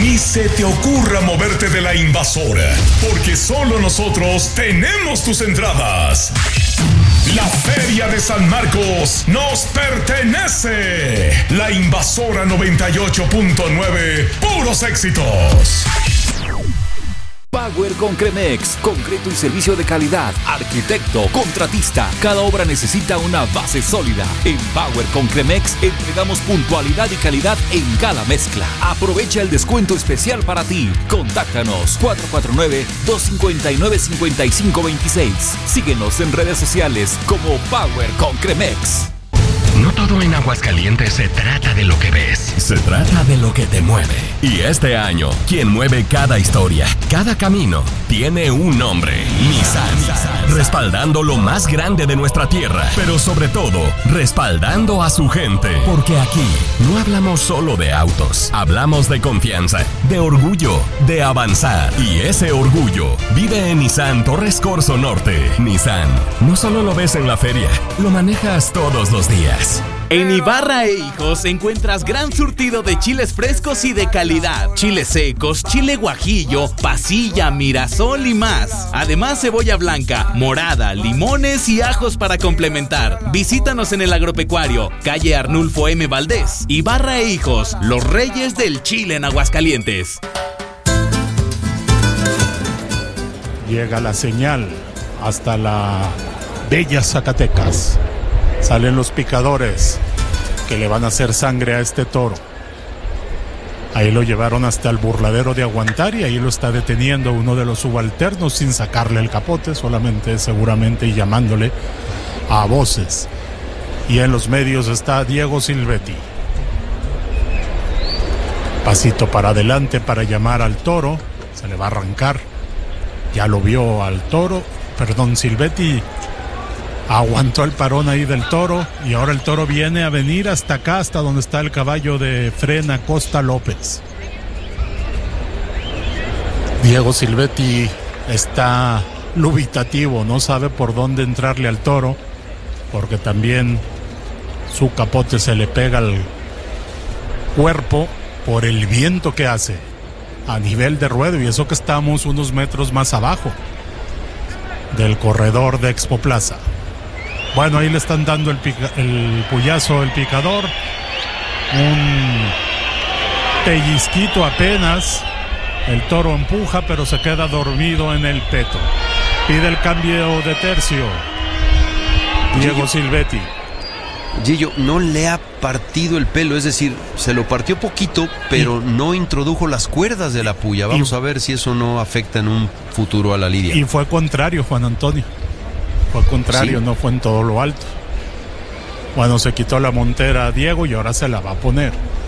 Ni se te ocurra moverte de la Invasora, porque solo nosotros tenemos tus entradas. La Feria de San Marcos nos pertenece. La Invasora 98.9, puros éxitos. Power Concremex, concreto y servicio de calidad, arquitecto, contratista. Cada obra necesita una base sólida. En Power Concremex entregamos puntualidad y calidad en cada mezcla. Aprovecha el descuento especial para ti. Contáctanos 449-259-5526. Síguenos en redes sociales como Power Concremex. No todo en Aguascalientes se trata de lo que ves. Se trata de lo que te mueve. Y este año, quien mueve cada historia, cada camino, tiene un nombre. Nissan. Respaldando lo más grande de nuestra tierra, pero sobre todo, respaldando a su gente. Porque aquí no hablamos solo de autos, hablamos de confianza, de orgullo, de avanzar. Y ese orgullo vive en Nissan Torres Corzo Norte. Nissan, no solo lo ves en la feria, lo manejas todos los días. En Ibarra e Hijos encuentras gran surtido de chiles frescos y de calidad. Chiles secos, chile guajillo, pasilla, mirasol y más. Además, cebolla blanca, morada, limones y ajos para complementar. Visítanos en el agropecuario, calle Arnulfo M. Valdés. Ibarra e Hijos, los reyes del chile en Aguascalientes. Llega la señal hasta la bella Zacatecas. Salen los picadores que le van a hacer sangre a este toro. Ahí lo llevaron hasta el burladero de Aguantar y ahí lo está deteniendo uno de los subalternos sin sacarle el capote, solamente seguramente llamándole a voces. Y en los medios está Diego Silvetti. Pasito para adelante para llamar al toro. Se le va a arrancar. Ya lo vio al toro. Silvetti aguantó el parón ahí del toro y ahora el toro viene a venir hasta acá, hasta donde está el caballo de Frena Costa López. Diego Silvetti está dubitativo, no sabe por dónde entrarle al toro, porque también su capote se le pega al cuerpo por el viento que hace a nivel de ruedo, y eso que estamos unos metros más abajo del corredor de Expo Plaza. Bueno, ahí le están dando el puyazo, el picador. Un pellizquito apenas. El toro empuja, pero se queda dormido en el peto. Pide el cambio de tercio Diego Silvetti. Gillo, no le ha partido el pelo, es decir, se lo partió poquito, pero no introdujo las cuerdas de la puya. Vamos a ver si eso no afecta en un futuro a la lidia. Y fue contrario, Juan Antonio. Fue contrario, sí. No fue en todo lo alto. Bueno, se quitó la montera a Diego y ahora se la va a poner.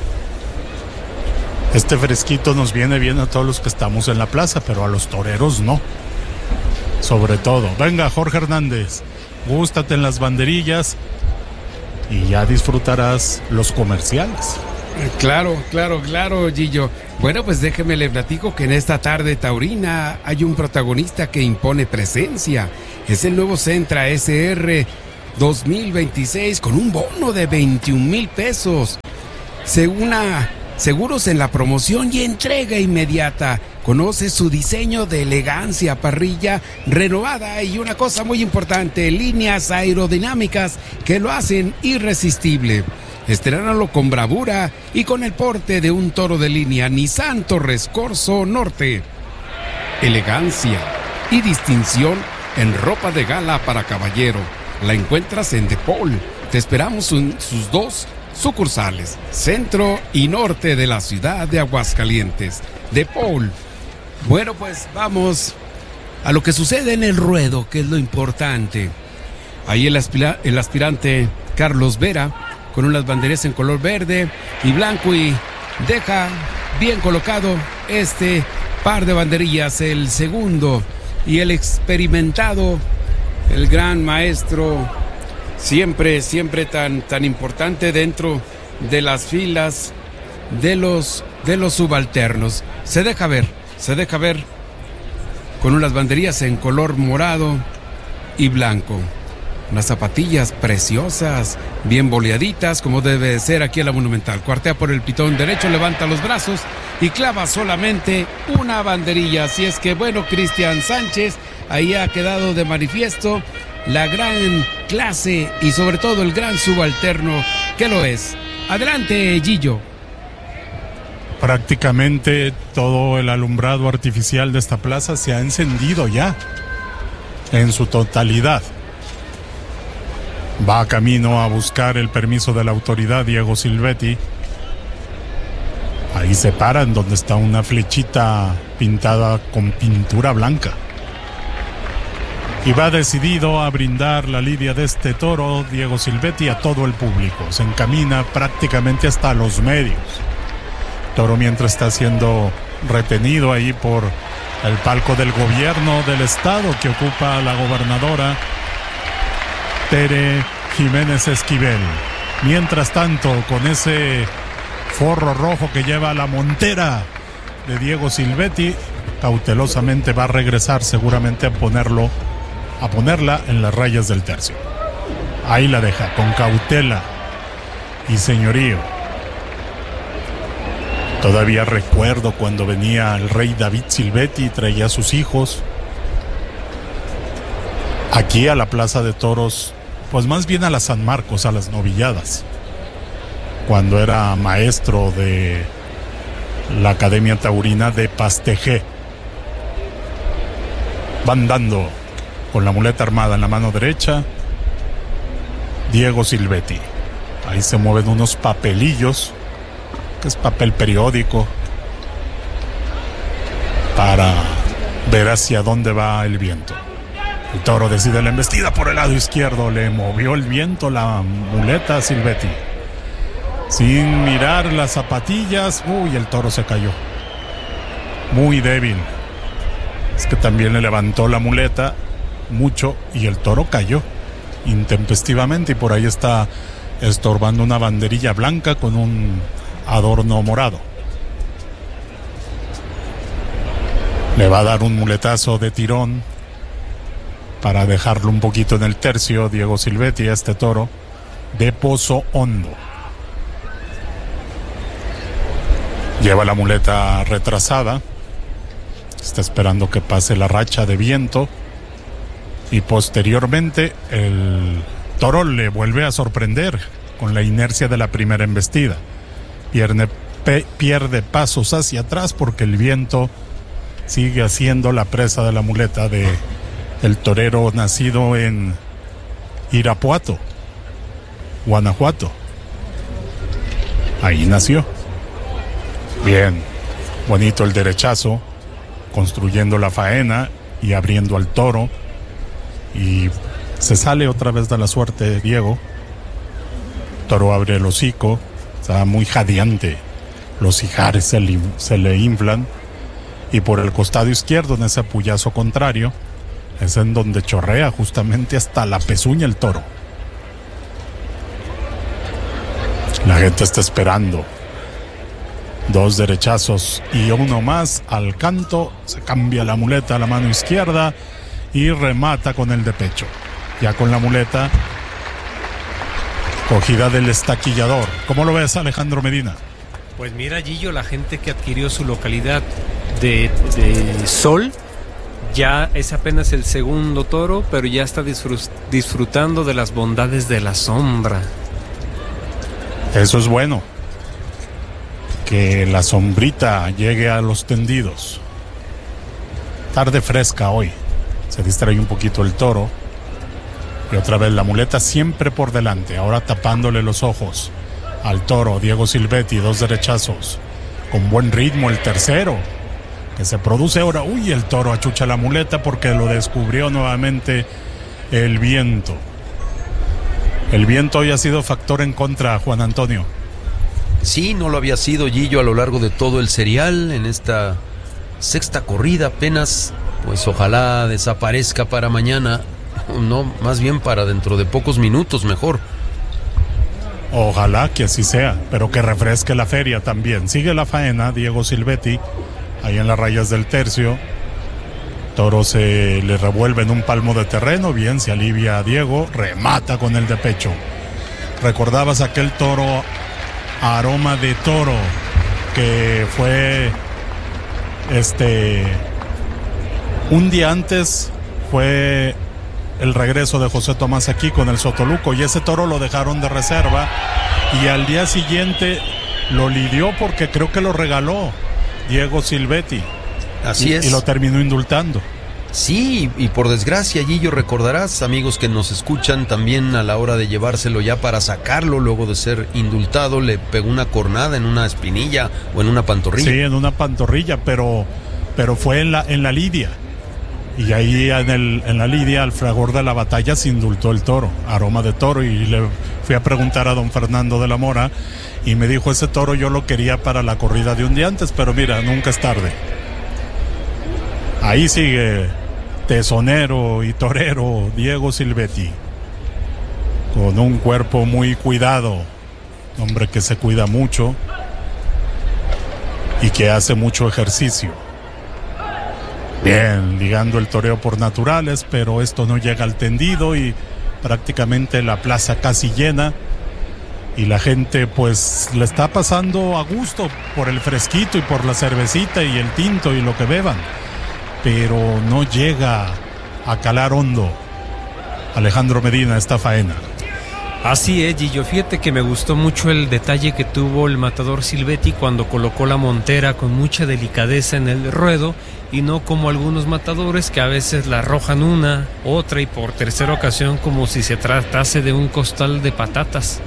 Este fresquito nos viene bien a todos los que estamos en la plaza, pero a los toreros no. Sobre todo. Venga, Jorge Hernández, gústate en las banderillas y ya disfrutarás los comerciales. Claro, Gillo. Bueno, pues déjeme le platico que en esta tarde taurina hay un protagonista que impone presencia. Es el nuevo Sentra SR 2026 con un bono de 21,000 pesos. Seguros en la promoción y entrega inmediata. Conoce su diseño de elegancia, parrilla renovada y una cosa muy importante, líneas aerodinámicas que lo hacen irresistible. Estrenalo con bravura y con el porte de un toro de línea. Nissan Torres Corzo Norte. Elegancia y distinción en ropa de gala para caballero. La encuentras en De Paul. Te esperamos en sus dos sucursales, centro y norte de la ciudad de Aguascalientes. De Paul. Bueno, pues vamos a lo que sucede en el ruedo, que es lo importante. Ahí el aspirante Carlos Vera, con unas banderas en color verde y blanco, y deja bien colocado este par de banderillas, el segundo, y el experimentado, el gran maestro, siempre tan importante dentro de las filas de los subalternos. Se deja ver con unas banderillas en color morado y blanco. Unas zapatillas preciosas, bien boleaditas, como debe ser aquí en la Monumental. Cuartea por el pitón derecho, levanta los brazos y clava solamente una banderilla. Así es que, bueno, Cristian Sánchez, ahí ha quedado de manifiesto la gran clase y sobre todo el gran subalterno que lo es. Adelante, Gillo. Prácticamente todo el alumbrado artificial de esta plaza se ha encendido ya en su totalidad. Va camino a buscar el permiso de la autoridad Diego Silvetti. Ahí se paran donde está una flechita pintada con pintura blanca. Y va decidido a brindar la lidia de este toro Diego Silvetti a todo el público. Se encamina prácticamente hasta los medios. Toro mientras está siendo retenido ahí por el palco del gobierno del estado que ocupa la gobernadora Tere Jiménez Esquivel. Mientras tanto, con ese forro rojo que lleva la montera de Diego Silvetti, cautelosamente va a regresar seguramente a ponerla en las rayas del tercio. Ahí la deja, con cautela y señorío. Todavía recuerdo cuando venía el rey David Silvetti y traía a sus hijos aquí a la Plaza de Toros, pues más bien a la San Marcos, a las novilladas, cuando era maestro de la Academia Taurina de Pastejé. Van dando con la muleta armada en la mano derecha Diego Silvetti. Ahí se mueven unos papelillos, que es papel periódico, para ver hacia dónde va el viento. El toro decide la embestida por el lado izquierdo, le movió el viento la muleta a Silvetti. Sin mirar las zapatillas, el toro se cayó. Muy débil. Es que también le levantó la muleta mucho y el toro cayó intempestivamente y por ahí está estorbando una banderilla blanca con un adorno morado. Le va a dar un muletazo de tirón para dejarlo un poquito en el tercio Diego Silvetti a este toro de Pozo Hondo. Lleva la muleta retrasada, está esperando que pase la racha de viento y posteriormente el toro le vuelve a sorprender con la inercia de la primera embestida. Pierde pasos hacia atrás porque el viento sigue haciendo la presa de la muleta de el torero nacido en Irapuato, Guanajuato. Ahí nació. Bien, bonito el derechazo, construyendo la faena y abriendo al toro. Y se sale otra vez de la suerte Diego. Toro abre el hocico, está muy jadeante. Los ijares se le inflan. Y por el costado izquierdo, en ese puyazo contrario, es en donde chorrea justamente hasta la pezuña el toro. La gente está esperando. 2 derechazos y uno más al canto. Se cambia la muleta a la mano izquierda y remata con el de pecho. Ya con la muleta cogida del estaquillador. ¿Cómo lo ves, Alejandro Medina? Pues mira, Gillo, la gente que adquirió su localidad de Sol ya es apenas el segundo toro, pero ya está disfrutando de las bondades de la sombra. Eso es bueno, que la sombrita llegue a los tendidos. Tarde fresca hoy, se distrae un poquito el toro y otra vez la muleta siempre por delante, ahora tapándole los ojos al toro Diego Silvetti. 2 derechazos con buen ritmo, el tercero que se produce ahora. El toro achucha la muleta porque lo descubrió nuevamente el viento. El viento hoy ha sido factor en contra, Juan Antonio. Sí, no lo había sido, Gillo, a lo largo de todo el serial. En esta 6ª corrida apenas, pues ojalá desaparezca para mañana. No, más bien para dentro de pocos minutos, mejor. Ojalá que así sea, pero que refresque la feria también. Sigue la faena Diego Silvetti ahí en las rayas del tercio. Toro se le revuelve en un palmo de terreno, bien, se alivia a Diego, remata con el de pecho. ¿Recordabas aquel toro Aroma de Toro que fue un día antes? Fue el regreso de José Tomás aquí con el Sotoluco, y ese toro lo dejaron de reserva y al día siguiente lo lidió porque creo que lo regaló Diego Silvetti. Así es. Y lo terminó indultando. Sí, y por desgracia, Gillo, recordarás, amigos que nos escuchan, también a la hora de llevárselo ya para sacarlo, luego de ser indultado, le pegó una cornada en una espinilla o en una pantorrilla. Sí, en una pantorrilla, pero fue en la lidia. Y ahí en la lidia, al fragor de la batalla, se indultó el toro, Aroma de Toro, y le fui a preguntar a don Fernando de la Mora, y me dijo, ese toro yo lo quería para la corrida de un día antes, pero mira, nunca es tarde. Ahí sigue tesonero y torero Diego Silvetti, con un cuerpo muy cuidado, hombre que se cuida mucho y que hace mucho ejercicio. Bien, ligando el toreo por naturales, pero esto no llega al tendido y prácticamente la plaza casi llena y la gente pues le está pasando a gusto por el fresquito y por la cervecita y el tinto y lo que beban, pero no llega a calar hondo, Alejandro Medina, esta faena. Así es, Gillo. Fíjate que me gustó mucho el detalle que tuvo el matador Silvetti cuando colocó la montera con mucha delicadeza en el ruedo, y no como algunos matadores que a veces la arrojan una, otra y por tercera ocasión como si se tratase de un costal de patatas.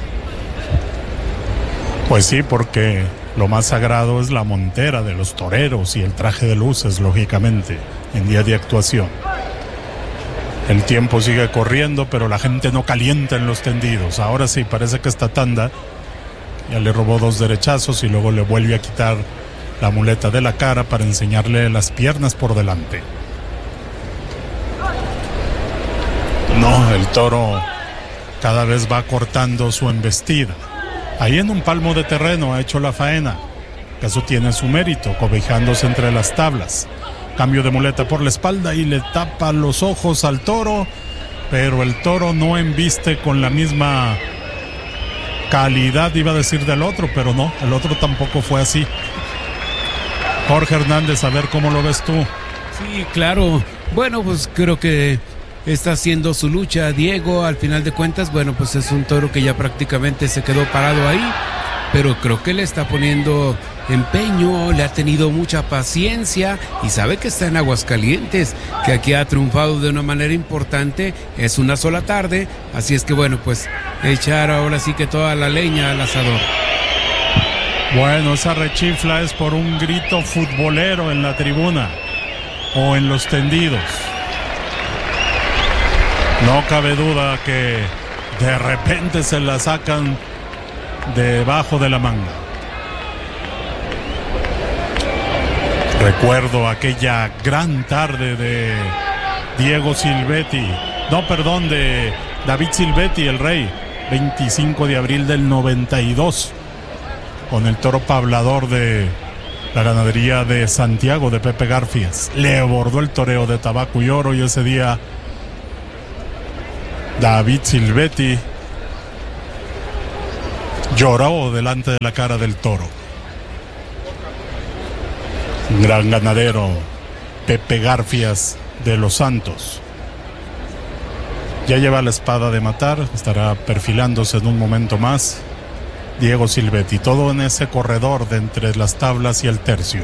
Pues sí, porque lo más sagrado es la montera de los toreros y el traje de luces, lógicamente, en día de actuación. El tiempo sigue corriendo, pero la gente no calienta en los tendidos. Ahora sí, parece que esta tanda ya le robó 2 derechazos y luego le vuelve a quitar la muleta de la cara para enseñarle las piernas por delante. No, el toro cada vez va cortando su embestida. Ahí en un palmo de terreno ha hecho la faena, que eso tiene su mérito, cobijándose entre las tablas. Cambio de muleta por la espalda y le tapa los ojos al toro, pero el toro no embiste con la misma calidad, iba a decir, del otro, pero no, el otro tampoco fue así. Jorge Hernández, a ver cómo lo ves tú. Sí, claro. Bueno, pues creo que está haciendo su lucha Diego. Al final de cuentas, bueno, pues es un toro que ya prácticamente se quedó parado ahí, pero creo que le está poniendo empeño, le ha tenido mucha paciencia y sabe que está en Aguascalientes, que aquí ha triunfado de una manera importante. Es una sola tarde, así es que bueno, pues echar ahora sí que toda la leña al asador. Bueno, esa rechifla es por un grito futbolero en la tribuna o en los tendidos. No cabe duda que de repente se la sacan debajo de la manga. Recuerdo aquella gran tarde de Diego Silvetti, de David Silvetti, el rey, 25 de abril del 92, con el toro pablador de la ganadería de Santiago, de Pepe Garfias. Le abordó el toreo de Tabaco y Oro, y ese día David Silvetti lloró delante de la cara del toro. Gran ganadero Pepe Garfias de Los Santos. Ya lleva la espada de matar, estará perfilándose en un momento más Diego Silvetti, todo en ese corredor de entre las tablas y el tercio.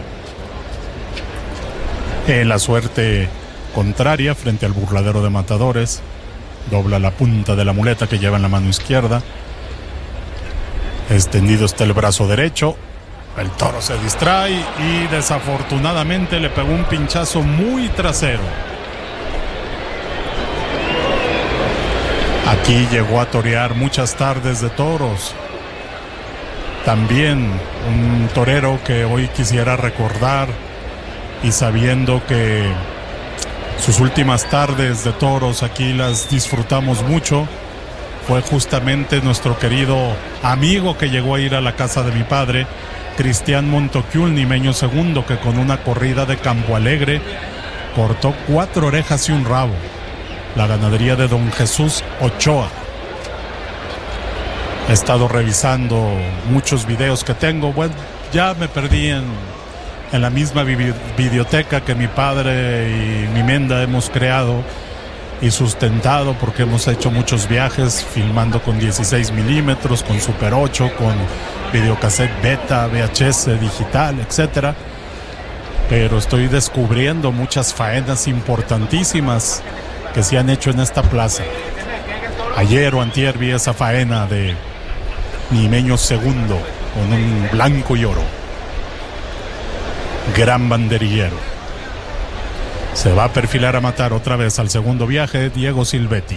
En la suerte contraria, frente al burladero de matadores, dobla la punta de la muleta que lleva en la mano izquierda. Extendido está el brazo derecho. El toro se distrae y desafortunadamente le pegó un pinchazo muy trasero. Aquí llegó a torear muchas tardes de toros. También un torero que hoy quisiera recordar, y sabiendo que sus últimas tardes de toros aquí las disfrutamos mucho, fue justamente nuestro querido amigo que llegó a ir a la casa de mi padre, Cristian Montoquiul, Nimeño II, que con una corrida de Campo Alegre cortó 4 orejas y un rabo. La ganadería de Don Jesús Ochoa. He estado revisando muchos videos que tengo. Bueno, ya me perdí en la misma videoteca que mi padre y mi Menda hemos creado y sustentado, porque hemos hecho muchos viajes filmando con 16 milímetros, con Super 8, con videocassette beta, VHS, digital, etcétera. Pero estoy descubriendo muchas faenas importantísimas que se han hecho en esta plaza. Ayer o antier vi esa faena de Nimeño Segundo con un blanco y oro. Gran banderillero. Se va a perfilar a matar otra vez al segundo viaje Diego Silvetti.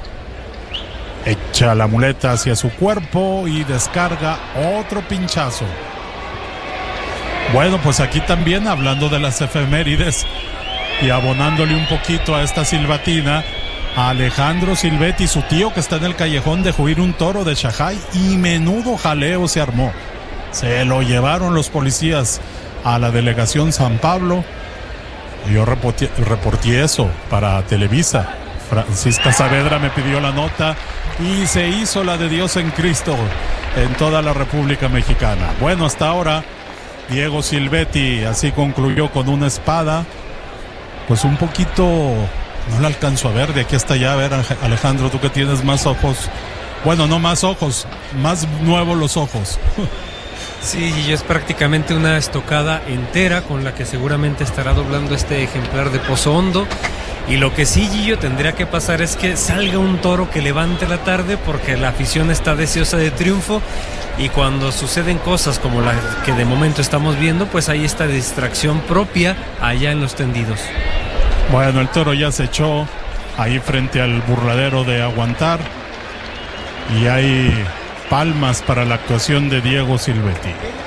Echa la muleta hacia su cuerpo y descarga otro pinchazo. Bueno, pues aquí también, hablando de las efemérides y abonándole un poquito a esta silbatina, a Alejandro Silvetti, su tío, que está en el callejón, dejó ir un toro de Shanghái y menudo jaleo se armó. Se lo llevaron los policías a la delegación San Pablo. Yo reporté eso para Televisa. Francisca Saavedra me pidió la nota y se hizo la de Dios en Cristo en toda la República Mexicana. Bueno, hasta ahora Diego Silvetti así concluyó con una espada, pues un poquito, no la alcanzo a ver de aquí hasta allá. A ver, Alejandro, tú que tienes más ojos, bueno, no más ojos, más nuevos los ojos. Sí, y es prácticamente una estocada entera con la que seguramente estará doblando este ejemplar de Pozo Hondo. Y lo que sí, Gillo, tendría que pasar es que salga un toro que levante la tarde, porque la afición está deseosa de triunfo, y cuando suceden cosas como la que de momento estamos viendo, pues hay esta distracción propia allá en los tendidos. Bueno, el toro ya se echó ahí frente al burladero de Aguantar y hay palmas para la actuación de Diego Silvetti.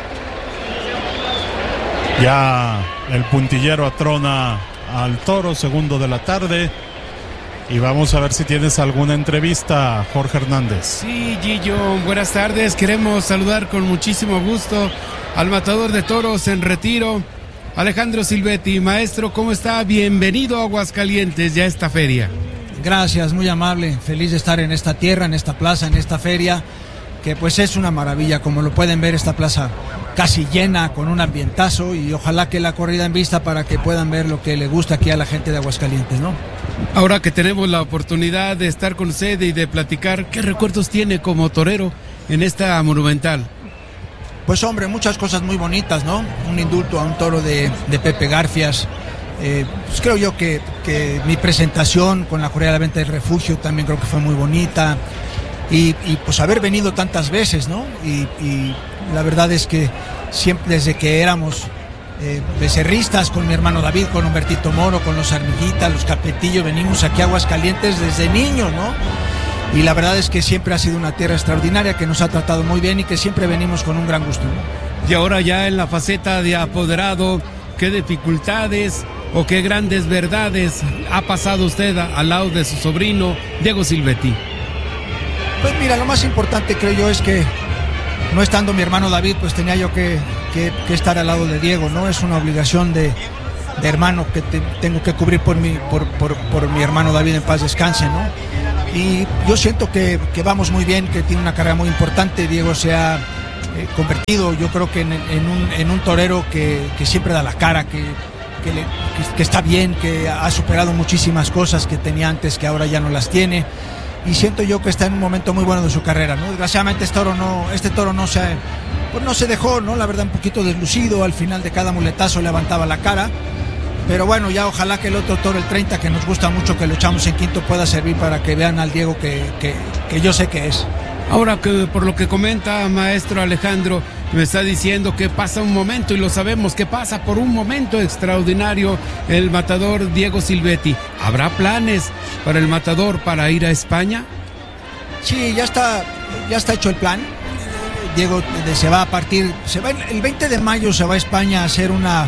Ya el puntillero atrona al toro, segundo de la tarde, y vamos a ver si tienes alguna entrevista, Jorge Hernández. Sí, Gillo, buenas tardes. Queremos saludar con muchísimo gusto al matador de toros en retiro, Alejandro Silvetti. Maestro, ¿cómo está? Bienvenido a Aguascalientes, ya a esta feria. Gracias, muy amable. Feliz de estar en esta tierra, en esta plaza, en esta feria, que pues es una maravilla. Como lo pueden ver, esta plaza casi llena, con un ambientazo, y ojalá que la corrida en vista para que puedan ver lo que le gusta aquí a la gente de Aguascalientes, ¿no? Ahora que tenemos la oportunidad de estar con usted y de platicar, ¿qué recuerdos tiene como torero en esta monumental? Pues hombre, muchas cosas muy bonitas, ¿no? Un indulto a un toro de Pepe Garfias. Pues creo yo que mi presentación con la corrida de la venta del refugio también creo que fue muy bonita. Y pues haber venido tantas veces, ¿no? Y la verdad es que siempre, desde que éramos becerristas con mi hermano David, con Humbertito Moro, con los Armiguitas, los Capetillos, venimos aquí a Aguascalientes desde niños, ¿no? Y la verdad es que siempre ha sido una tierra extraordinaria, que nos ha tratado muy bien y que siempre venimos con un gran gusto, ¿no? Y ahora ya en la faceta de apoderado, ¿qué dificultades o qué grandes verdades ha pasado usted al lado de su sobrino Diego Silvetti? Pues mira, lo más importante creo yo es que, no estando mi hermano David, pues tenía yo que estar al lado de Diego, ¿no? Es una obligación de hermano que tengo que cubrir por mi hermano David, en paz descanse, ¿no? Y yo siento que vamos muy bien, que tiene una carrera muy importante. Diego se ha convertido, yo creo que en un torero que siempre da la cara, que está bien, que ha superado muchísimas cosas que tenía antes, que ahora ya no las tiene. Y siento yo que está en un momento muy bueno de su carrera, ¿no? Desgraciadamente este toro no se dejó, ¿no? La verdad, un poquito deslucido. Al final de cada muletazo levantaba la cara. Pero bueno, ya ojalá que el otro toro, el 30, que nos gusta mucho, que lo echamos en quinto, pueda servir para que vean al Diego que yo sé que es. Ahora, que por lo que comenta maestro Alejandro, me está diciendo que pasa un momento, y lo sabemos, que pasa por un momento extraordinario el matador Diego Silvetti. ¿Habrá planes para el matador para ir a España? Sí, ya está hecho el plan. Diego se va el 20 de mayo se va a España a hacer una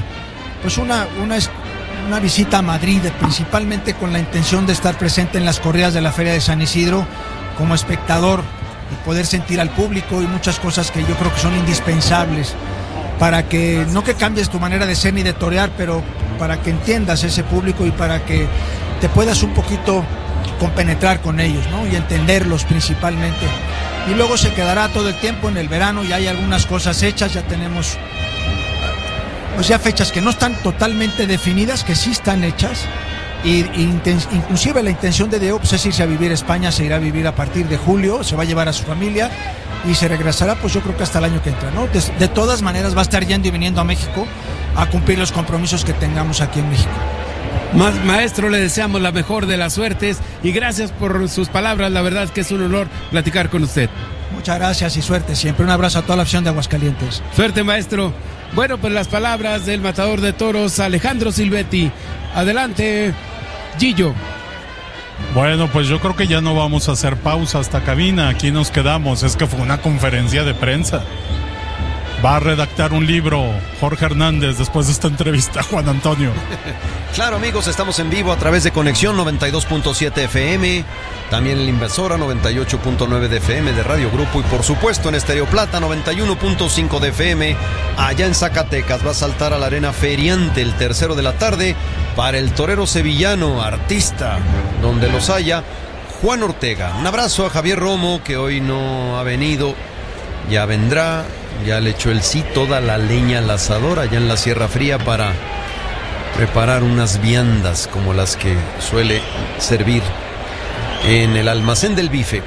visita a Madrid, principalmente con la intención de estar presente en las corridas de la Feria de San Isidro como espectador y poder sentir al público, y muchas cosas que yo creo que son indispensables para que, no que cambies tu manera de ser ni de torear, pero para que entiendas ese público y para que te puedas un poquito compenetrar con ellos, ¿no? Y entenderlos principalmente. Y luego se quedará todo el tiempo en el verano, ya hay algunas cosas hechas, ya tenemos pues ya fechas que no están totalmente definidas, que sí están hechas. Y inclusive la intención de Diego pues, es irse a vivir a España, se irá a vivir a partir de julio, se va a llevar a su familia y se regresará pues yo creo que hasta el año que entra, ¿no? De todas maneras va a estar yendo y viniendo a México a cumplir los compromisos que tengamos aquí en México. Maestro, le deseamos la mejor de las suertes y gracias por sus palabras, la verdad es que es un honor platicar con usted. Muchas gracias y suerte siempre, un abrazo a toda la afición de Aguascalientes. Suerte, maestro. Bueno, pues las palabras del matador de toros Alejandro Silvetti. Adelante, Gillo. Bueno, pues yo creo que ya no vamos a hacer pausa hasta cabina, aquí nos quedamos, es que fue una conferencia de prensa. Va a redactar un libro Jorge Hernández después de esta entrevista, Juan Antonio. Claro, amigos, estamos en vivo a través de Conexión 92.7 FM, también en la Invasora 98.9 de FM de Radio Grupo y por supuesto en Estéreo Plata 91.5 de FM. Allá en Zacatecas va a saltar a la arena feriante el 3:00 de la tarde para el torero sevillano, artista, donde los haya, Juan Ortega. Un abrazo a Javier Romo, que hoy no ha venido, ya vendrá. Ya le echó el sí toda la leña al asador allá en la Sierra Fría para preparar unas viandas como las que suele servir en el almacén del bife.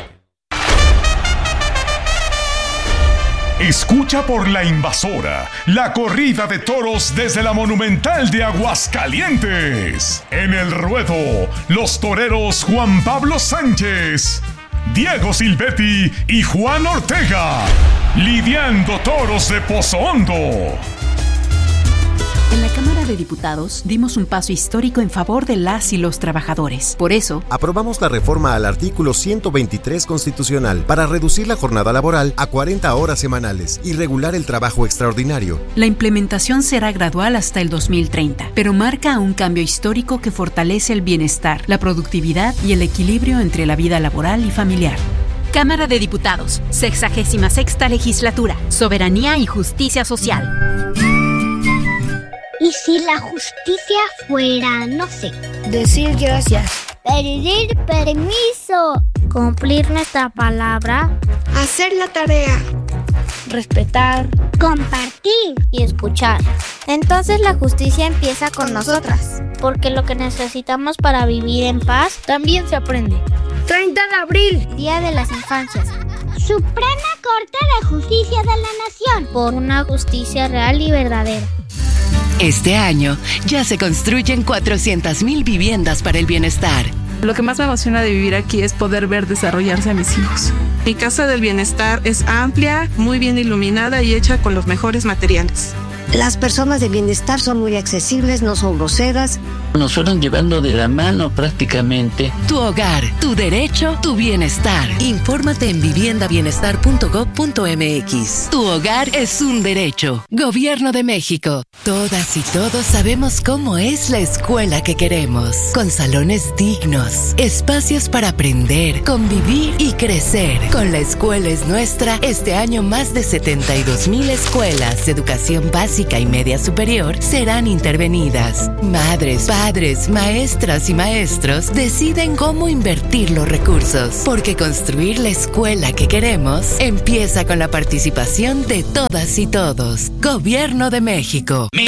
Escucha por La Invasora, la corrida de toros desde la Monumental de Aguascalientes. En el ruedo, los toreros Juan Pablo Sánchez, Diego Silvetti y Juan Ortega, lidiando toros de Pozo Hondo. En la Cámara de Diputados dimos un paso histórico en favor de las y los trabajadores. Por eso, aprobamos la reforma al artículo 123 constitucional para reducir la jornada laboral a 40 horas semanales y regular el trabajo extraordinario. La implementación será gradual hasta el 2030, pero marca un cambio histórico que fortalece el bienestar, la productividad y el equilibrio entre la vida laboral y familiar. Cámara de Diputados, 66ª Legislatura, Soberanía y Justicia Social. ¿Y si la justicia fuera, no sé, decir gracias, pedir permiso, cumplir nuestra palabra, hacer la tarea, respetar, compartir y escuchar? Entonces la justicia empieza con nosotras, porque lo que necesitamos para vivir en paz también se aprende. 30 de abril, Día de las Infancias. Suprema Corte de Justicia de la Nación, por una justicia real y verdadera. Este año ya se construyen 400,000 viviendas para el bienestar. Lo que más me emociona de vivir aquí es poder ver desarrollarse a mis hijos. Mi casa del bienestar es amplia, muy bien iluminada y hecha con los mejores materiales. Las personas de bienestar son muy accesibles, no son groseras. Nos fueron llevando de la mano prácticamente. Tu hogar, tu derecho, tu bienestar. Infórmate en viviendabienestar.gov.mx. Tu hogar es un derecho. Gobierno de México. Todas y todos sabemos cómo es la escuela que queremos. Con salones dignos, espacios para aprender, convivir y crecer. Con La Escuela es Nuestra, este año más de 72,000 escuelas de educación básica y media superior serán intervenidas. Madres, padres, maestras y maestros deciden cómo invertir los recursos, porque construir la escuela que queremos empieza con la participación de todas y todos. Gobierno de México. Mi